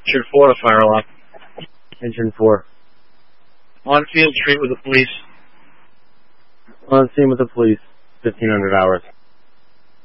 Engine 4 to fire alarm. Engine 4. On Field Street with the police. On scene with the police, 1500 hours.